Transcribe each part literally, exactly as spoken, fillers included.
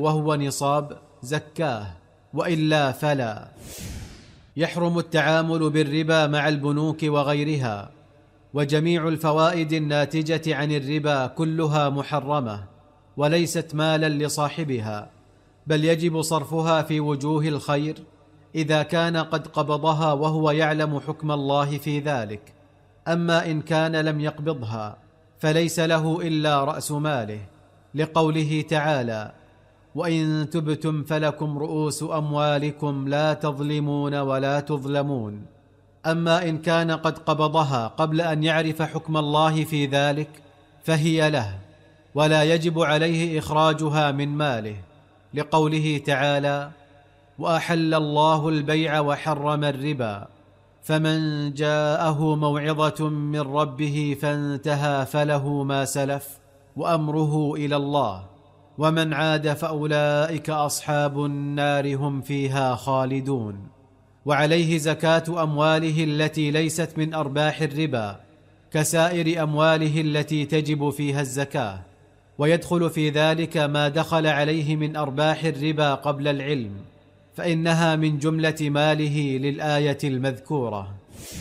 وهو نصاب زكاه، وإلا فلا. يحرم التعامل بالربا مع البنوك وغيرها، وجميع الفوائد الناتجة عن الربا كلها محرمة وليست مالا لصاحبها، بل يجب صرفها في وجوه الخير إذا كان قد قبضها وهو يعلم حكم الله في ذلك. أما إن كان لم يقبضها فليس له إلا رأس ماله، لقوله تعالى: وإن تبتم فلكم رؤوس أموالكم لا تظلمون ولا تظلمون. أما إن كان قد قبضها قبل أن يعرف حكم الله في ذلك فهي له، ولا يجب عليه إخراجها من ماله، لقوله تعالى: وأحل الله البيع وحرم الربا، فمن جاءه موعظة من ربه فانتهى فله ما سلف وأمره إلى الله، ومن عاد فأولئك أصحاب النار هم فيها خالدون. وعليه زكاة أمواله التي ليست من أرباح الربا كسائر أمواله التي تجب فيها الزكاة، ويدخل في ذلك ما دخل عليه من أرباح الربا قبل العلم، فإنها من جملة ماله للآية المذكورة.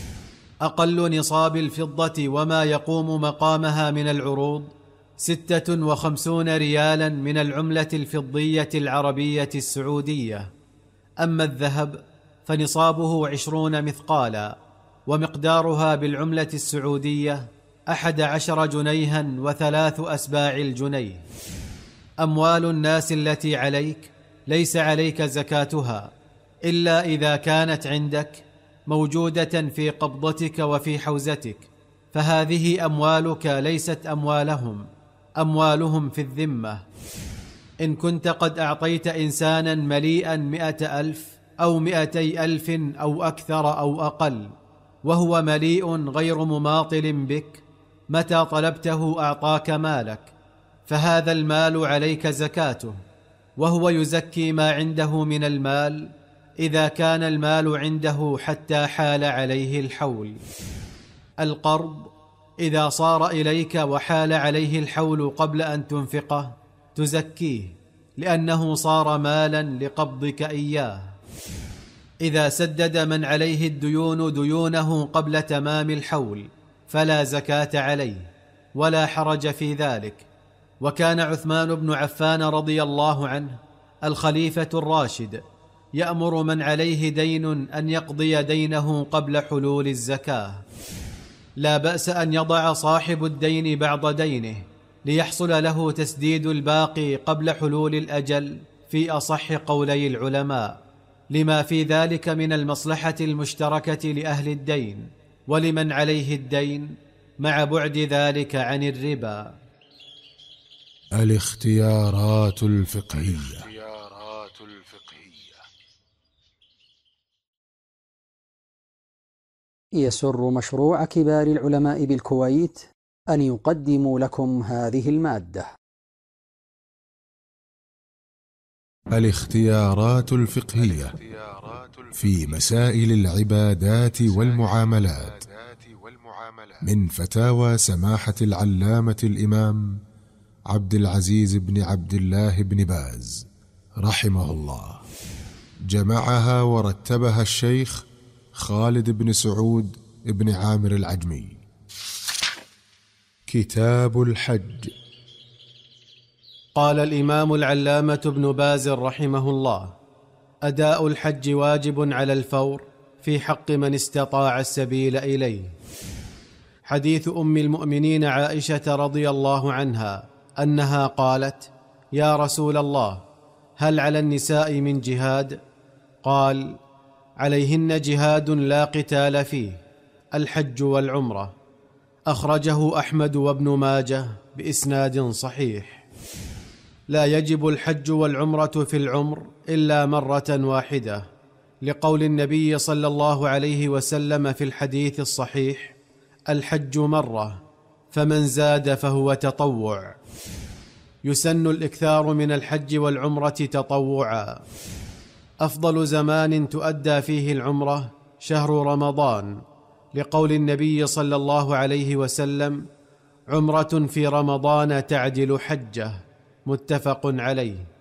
أقل نصاب الفضة وما يقوم مقامها من العروض ستة وخمسون ريالا من العملة الفضية العربية السعودية. أما الذهب فنصابه عشرون مثقالا، ومقدارها بالعملة السعودية أحد عشر جنيها وثلاث أسباع الجنيه. أموال الناس التي عليك ليس عليك زكاتها إلا إذا كانت عندك موجودة في قبضتك وفي حوزتك، فهذه أموالك ليست أموالهم، أموالهم في الذمة. إن كنت قد أعطيت إنسانا مليئا مئة ألف أو مئتي ألف أو أكثر أو أقل، وهو مليء غير مماطل بك، متى طلبته أعطاك مالك، فهذا المال عليك زكاته، وهو يزكي ما عنده من المال إذا كان المال عنده حتى حال عليه الحول. القرض إذا صار إليك وحال عليه الحول قبل أن تنفقه تزكيه، لأنه صار مالا لقبضك إياه. إذا سدد من عليه الديون ديونه قبل تمام الحول فلا زكاة عليه ولا حرج في ذلك. وكان عثمان بن عفان رضي الله عنه الخليفة الراشد يأمر من عليه دين أن يقضي دينه قبل حلول الزكاة. لا بأس أن يضع صاحب الدين بعض دينه ليحصل له تسديد الباقي قبل حلول الأجل في أصح قولي العلماء، لما في ذلك من المصلحة المشتركة لأهل الدين ولمن عليه الدين، مع بعد ذلك عن الربا. الاختيارات الفقهية. يسر مشروع كبار العلماء بالكويت أن يقدم لكم هذه المادة. الاختيارات الفقهية في مسائل العبادات والمعاملات، من فتاوى سماحة العلامة الإمام عبد العزيز بن عبد الله بن باز رحمه الله. جمعها ورتبها الشيخ خالد بن سعود بن عامر العجمي. كتاب الحج. قال الإمام العلامة ابن باز رحمه الله: أداء الحج واجب على الفور في حق من استطاع السبيل إليه. حديث أم المؤمنين عائشة رضي الله عنها أنها قالت: يا رسول الله، هل على النساء من جهاد؟ قال: عليهن جهاد لا قتال فيه، الحج والعمرة. أخرجه أحمد وابن ماجه بإسناد صحيح. لا يجب الحج والعمرة في العمر إلا مرة واحدة، لقول النبي صلى الله عليه وسلم في الحديث الصحيح: الحج مرة، فمن زاد فهو تطوع. يسن الإكثار من الحج والعمرة تطوعا. أفضل زمان تؤدى فيه العمرة شهر رمضان، لقول النبي صلى الله عليه وسلم: عمرة في رمضان تعدل حجة، متفق عليه.